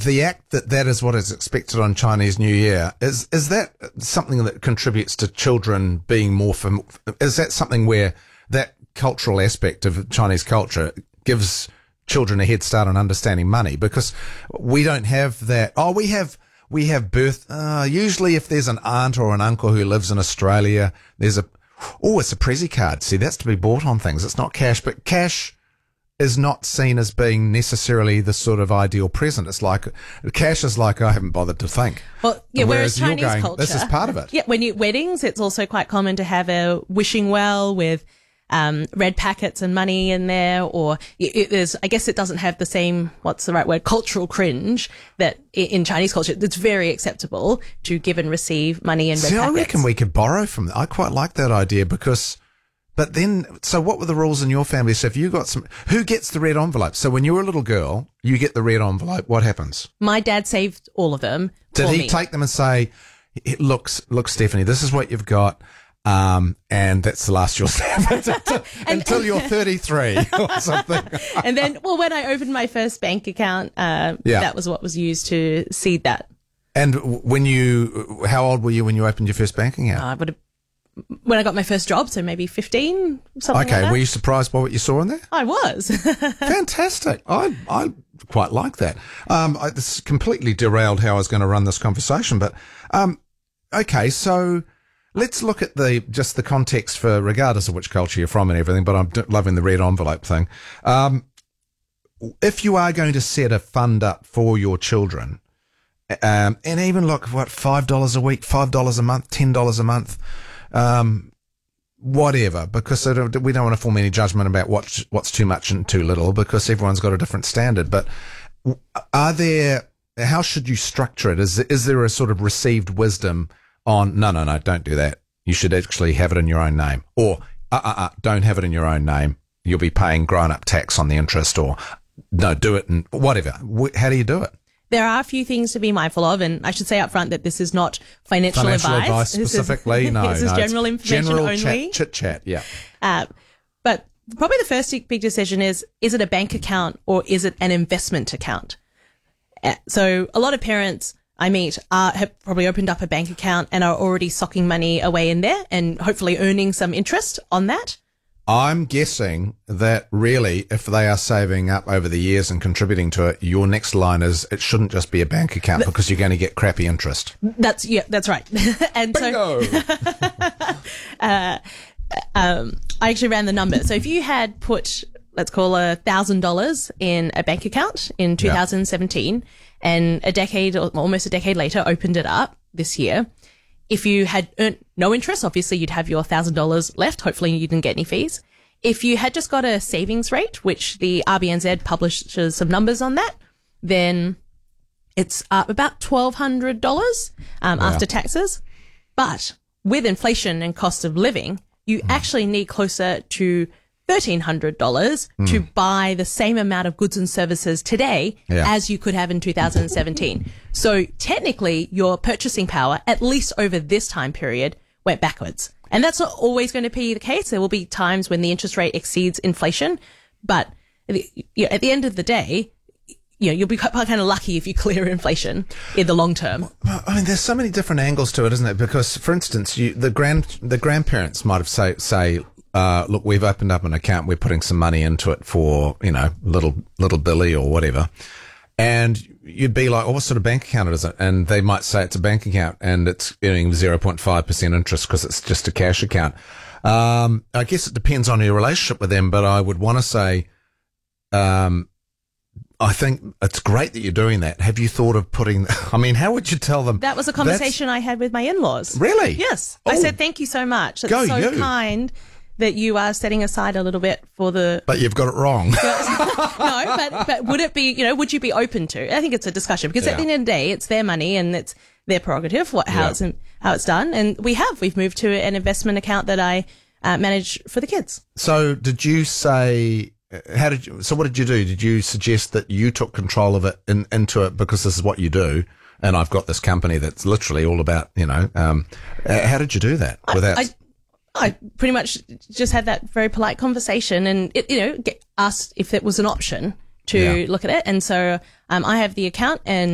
the act that is what is expected on Chinese New Year, is that something that contributes to children being more is that something where that cultural aspect of Chinese culture gives children a head start on understanding money? Because we don't have that. We have usually if there's an aunt or an uncle who lives in Australia, it's a Prezi card. See, that's to be bought on things. It's not cash, but cash is not seen as being necessarily the sort of ideal present. It's like cash is like, I haven't bothered to think. Well, yeah, whereas Chinese you're going, culture, this is part of it. Yeah, when you weddings, it's also quite common to have a wishing well with red packets and money in there, or I guess it doesn't have the same, what's the right word, cultural cringe that in Chinese culture, it's very acceptable to give and receive money in red packets. I reckon we could borrow from that. I quite like that idea because, but then, so what were the rules in your family? So if you got who gets the red envelope? So when you were a little girl, you get the red envelope. What happens? My dad saved all of them. Did he take them and say, look, Stephanie, this is what you've got. And that's the last you'll have until you're 33 or something. And then, when I opened my first bank account, that was what was used to seed that. And how old were you when you opened your first bank account? When I got my first job, so maybe 15, something like that. Okay, were you surprised by what you saw in there? I was. Fantastic. I quite like that. This completely derailed how I was going to run this conversation, but okay, so let's look at just the context for regardless of which culture you're from and everything, but I'm loving the red envelope thing. If you are going to set a fund up for your children, and even look, $5 a week, $5 a month, $10 a month, whatever, because we don't want to form any judgment about what's too much and too little, because everyone's got a different standard. But how should you structure it? Is there a sort of received wisdom on, no, don't do that. You should actually have it in your own name, or don't have it in your own name. You'll be paying grown-up tax on the interest, or no, do it and whatever. How do you do it? There are a few things to be mindful of, and I should say up front that this is not financial advice specifically. This is general information only. Chit chat, yeah. But probably the first big decision is it a bank account or is it an investment account? So a lot of parents I meet have probably opened up a bank account and are already socking money away in there and hopefully earning some interest on that. I'm guessing that really, if they are saving up over the years and contributing to it, your next line is it shouldn't just be a bank account because you're going to get crappy interest. That's right. And bingo! I actually ran the number. So if you had put, let's call $1,000 in a bank account in 2017 and a decade or almost a decade later opened it up this year, if you had earned no interest, obviously you'd have your $1,000 left. Hopefully you didn't get any fees. If you had just got a savings rate, which the RBNZ publishes some numbers on that, then it's about $1,200 after taxes. But with inflation and cost of living, you actually need closer to $1,300 to buy the same amount of goods and services today as you could have in 2017. So technically, your purchasing power, at least over this time period, went backwards. And that's not always going to be the case. There will be times when the interest rate exceeds inflation. But at the end of the day, you'll be kind of lucky if you clear inflation in the long term. I mean, there's so many different angles to it, isn't it? Because, for instance, the grandparents might have say, look, we've opened up an account. We're putting some money into it for, little Billy or whatever. And you'd be like, what sort of bank account is it? And they might say it's a bank account and it's earning 0.5% interest because it's just a cash account. I guess it depends on your relationship with them, but I would want to say, I think it's great that you're doing that. Have you thought of how would you tell them? That was a conversation I had with my in-laws. Really? Yes. I said, thank you so much. That's so kind that you are setting aside a little bit for the... But you've got it wrong. No, but would it be, would you be open to? I think it's a discussion because at the end of the day, it's their money and it's their prerogative, how it's done. And we've moved to an investment account that I manage for the kids. So did you say... so what did you do? Did you suggest that you took control of it into it because this is what you do? And I've got this company that's literally all about, how did you do that? I pretty much just had that very polite conversation and, asked if it was an option to look at it. And so I have the account and